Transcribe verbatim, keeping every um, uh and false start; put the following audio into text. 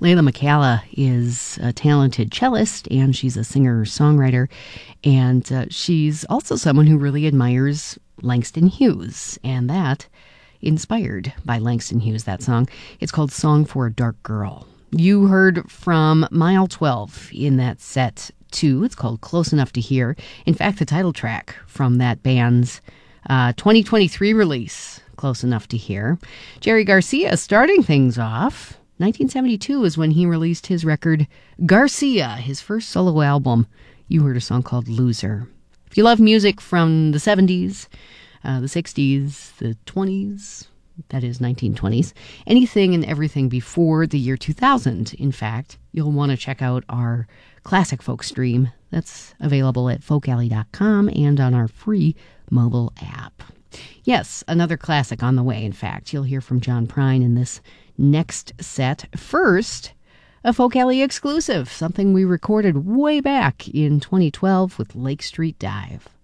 Layla McCalla is a talented cellist, and she's a singer-songwriter, and uh, she's also someone who really admires Langston Hughes, and that inspired by Langston Hughes, that song. It's called Song for a Dark Girl. You heard from Mile twelve in that set, too. It's called Close Enough to Hear. In fact, the title track from that band's uh, twenty twenty-three release, Close Enough to Hear. Jerry Garcia starting things off. nineteen seventy-two is when he released his record Garcia, his first solo album. You heard a song called Loser. If you love music from the seventies, uh, the sixties, the twenties, that is nineteen twenties, anything and everything before the year two thousand, in fact, you'll want to check out our classic folk stream. That's available at folk alley dot com and on our free mobile app. Yes, another classic on the way, in fact. You'll hear from John Prine in this next set. First, a Folk Alley exclusive, something we recorded way back in twenty twelve with Lake Street Dive.